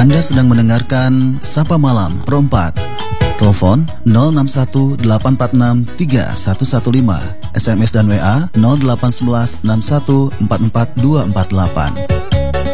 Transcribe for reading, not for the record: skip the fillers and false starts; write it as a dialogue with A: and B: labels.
A: Anda sedang mendengarkan Sapa Malam Pro 4. Telepon 061-846-3115. SMS dan WA 0811 61 44 248.